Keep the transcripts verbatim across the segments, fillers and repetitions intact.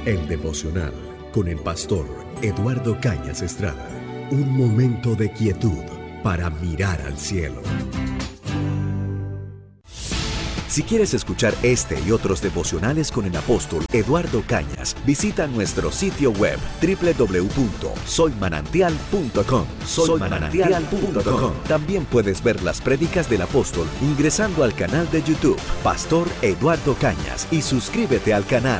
El devocional con el pastor Eduardo Cañas Estrada. Un momento de quietud para mirar al cielo. Si quieres escuchar este y otros devocionales con el apóstol Eduardo Cañas, visita nuestro sitio web doble u doble u doble u punto soy manantial punto com. soy manantial punto com. También puedes ver las prédicas del apóstol ingresando al canal de YouTube Pastor Eduardo Cañas y suscríbete al canal.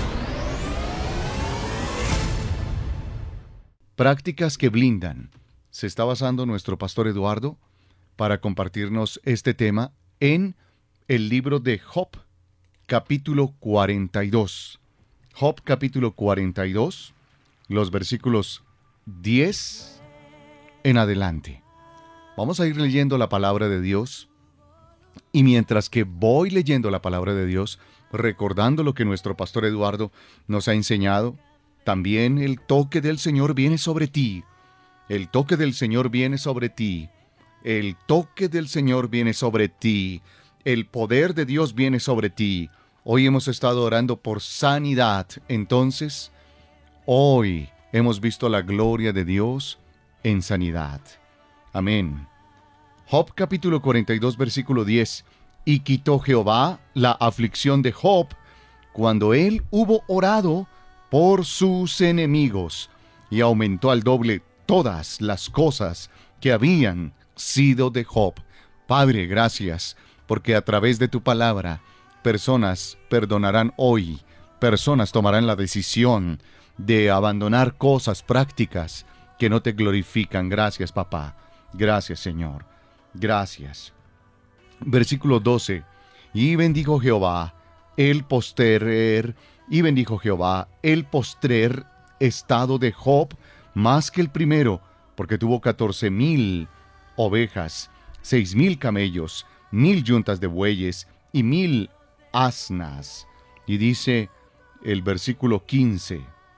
Prácticas que blindan. Se está basando nuestro pastor Eduardo para compartirnos este tema en el libro de Job, capítulo cuarenta y dos. Job, capítulo cuarenta y dos, los versículos diez en adelante. Vamos a ir leyendo la palabra de Dios. Y mientras que voy leyendo la palabra de Dios, recordando lo que nuestro pastor Eduardo nos ha enseñado, también el toque del Señor viene sobre ti. El toque del Señor viene sobre ti. El toque del Señor viene sobre ti. El poder de Dios viene sobre ti. Hoy hemos estado orando por sanidad. Entonces, hoy hemos visto la gloria de Dios en sanidad. Amén. Job capítulo cuarenta y dos, versículo diez. Y quitó Jehová la aflicción de Job cuando él hubo orado por sus enemigos, y aumentó al doble todas las cosas que habían sido de Job. Padre, gracias, porque a través de tu palabra, personas perdonarán hoy, personas tomarán la decisión de abandonar cosas prácticas que no te glorifican. Gracias, papá. Gracias, Señor. Gracias. Versículo doce. Y bendijo Jehová el postrer, y bendijo Jehová el postrer estado de Job más que el primero, porque tuvo catorce mil ovejas, seis mil camellos, mil yuntas de bueyes y mil asnas. Y dice el versículo quince,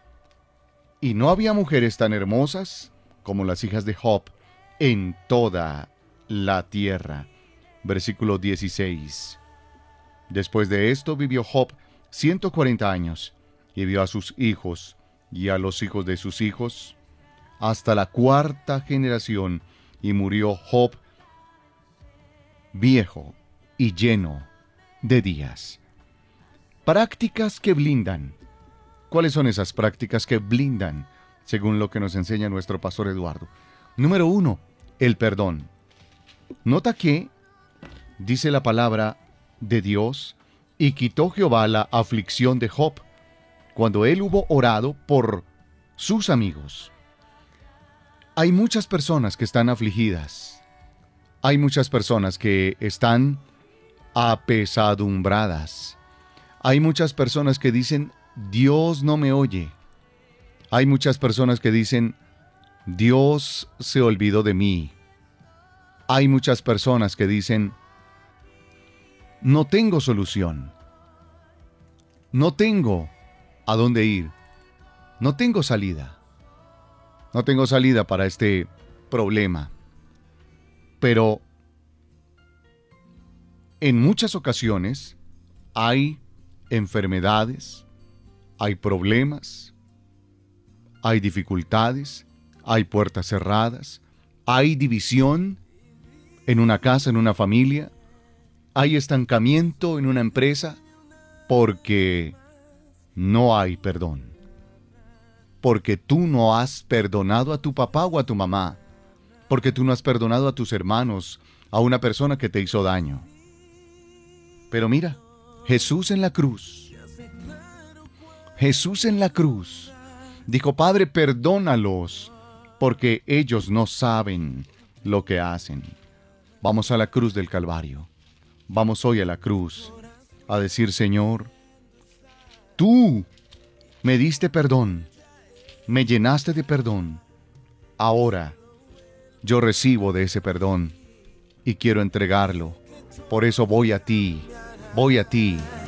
y no había mujeres tan hermosas como las hijas de Job en toda la tierra. Versículo dieciséis. Después de esto vivió Job ciento cuarenta años, y vio a sus hijos y a los hijos de sus hijos hasta la cuarta generación, y murió Job viejo y lleno de días. Prácticas que blindan. ¿Cuáles son esas prácticas que blindan, según lo que nos enseña nuestro pastor Eduardo? Número uno, el perdón. Nota que dice la palabra de Dios, y quitó Jehová la aflicción de Job, cuando él hubo orado por sus amigos. Hay muchas personas que están afligidas. Hay muchas personas que están apesadumbradas. Hay muchas personas que dicen, Dios no me oye. Hay muchas personas que dicen, Dios se olvidó de mí. Hay muchas personas que dicen, no tengo solución. No tengo a dónde ir. No tengo salida. No tengo salida para este problema. Pero en muchas ocasiones hay enfermedades, hay problemas, hay dificultades, hay puertas cerradas, hay división en una casa, en una familia, hay estancamiento en una empresa, porque no hay perdón. Porque tú no has perdonado a tu papá o a tu mamá. Porque tú no has perdonado a tus hermanos, a una persona que te hizo daño. Pero mira, Jesús en la cruz. Jesús en la cruz dijo, Padre, perdónalos, porque ellos no saben lo que hacen. Vamos a la cruz del Calvario. Vamos hoy a la cruz a decir, Señor, tú me diste perdón, me llenaste de perdón. Ahora yo recibo de ese perdón y quiero entregarlo. Por eso voy a ti, voy a ti.